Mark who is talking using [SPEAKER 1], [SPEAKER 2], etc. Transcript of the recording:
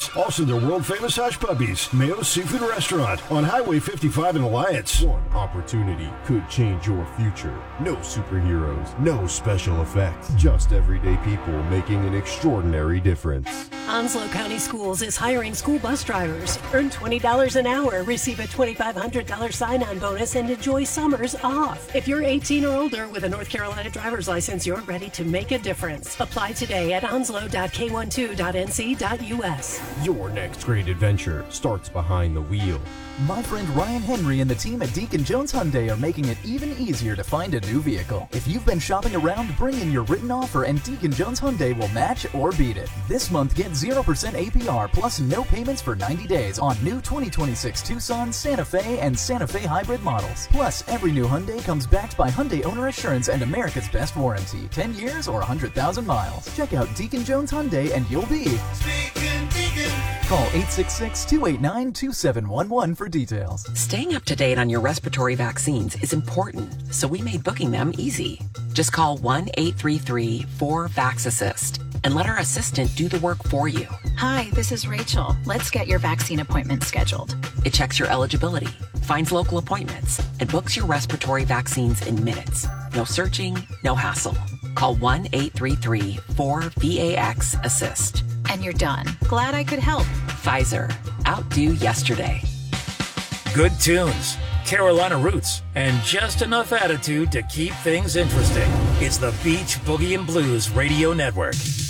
[SPEAKER 1] Pets. Also, their world-famous Hush Puppies, Mayo's Seafood Restaurant on Highway 55 in Alliance.
[SPEAKER 2] One opportunity could change your future. No superheroes, no special effects, just everyday people making an extraordinary difference.
[SPEAKER 3] Onslow County Schools is hiring school bus drivers. Earn $20 an hour, receive a $2,500 sign-on bonus, and enjoy summers off. If you're 18 or older with a North Carolina driver's license, you're ready to make a difference. Apply today at onslow.k12.nc.us.
[SPEAKER 2] Your next great adventure starts behind the wheel.
[SPEAKER 4] My friend Ryan Henry and the team at Deacon Jones Hyundai are making it even easier to find a new vehicle. If you've been shopping around, bring in your written offer and Deacon Jones Hyundai will match or beat it. This month, get 0% APR plus no payments for 90 days on new 2026 Tucson, Santa Fe, and Santa Fe hybrid models. Plus, every new Hyundai comes backed by Hyundai Owner Assurance and America's Best Warranty, 10 years or 100,000 miles. Check out Deacon Jones Hyundai and you'll be Deacon. Call 866-289-2711 for details.
[SPEAKER 5] Staying up to date on your respiratory vaccines is important, so we made booking them easy. Just call 1-833-4-VAX-ASSIST and let our assistant do the work for you.
[SPEAKER 6] Hi, this is Rachel. Let's get your vaccine appointment scheduled.
[SPEAKER 5] It checks your eligibility, finds local appointments, and books your respiratory vaccines in minutes. No searching, no hassle. Call 1-833-4-VAX-ASSIST.
[SPEAKER 6] And you're done. Glad I could help.
[SPEAKER 5] Pfizer. Outdo yesterday.
[SPEAKER 7] Good tunes, Carolina roots, and just enough attitude to keep things interesting. It's the Beach Boogie and Blues Radio Network.